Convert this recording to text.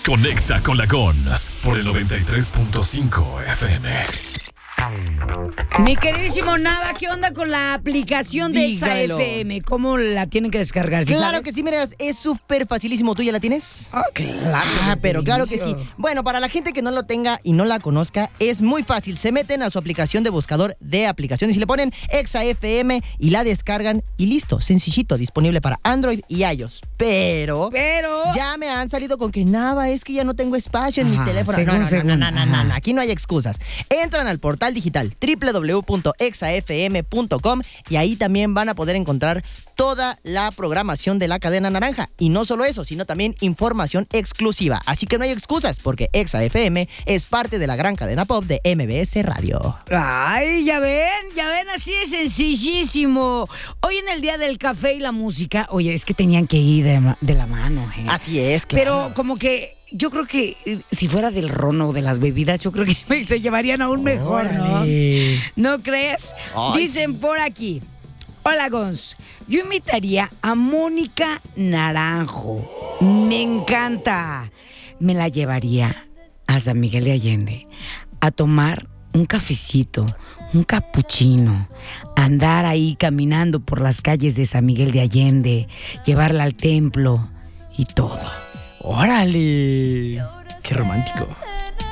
Conexa con la Gons por el 93.5 FM. Mi queridísimo Nava, ¿qué onda con la aplicación de Exa FM? ¿Cómo la tienen que descargar? ¿Sí Claro sabes? que sí, mira, es súper facilísimo. ¿Tú ya la tienes? Claro. Pero claro que sí. Bueno, para la gente que no lo tenga y no la conozca, es muy fácil. Se meten a su aplicación de buscador de aplicaciones y le ponen Exa FM y la descargan y listo, sencillito, disponible para Android y iOS. Pero ya me han salido con que nada, es que ya no tengo espacio en mi teléfono. No, aquí no hay excusas. Entran al portal digital www.exafm.com y ahí también van a poder encontrar toda la programación de la cadena naranja. Y no solo eso, sino también información exclusiva. Así que no hay excusas, porque Exa FM es parte de la gran cadena pop de MBS Radio. Ay, ya ven, así es sencillísimo. Hoy en el Día del Café y la Música, oye, es que tenían que ir de la mano. Así es, claro. Pero como que yo creo que si fuera del ron o de las bebidas, yo creo que se llevarían aún mejor, ¿no? ¿No crees? Ay. Dicen por aquí. Hola, Gons. Yo invitaría a Mónica Naranjo. Me encanta. Me la llevaría a San Miguel de Allende a tomar un cafecito, un capuchino, andar ahí caminando por las calles de San Miguel de Allende, llevarla al templo y todo. ¡Órale! ¡Qué romántico!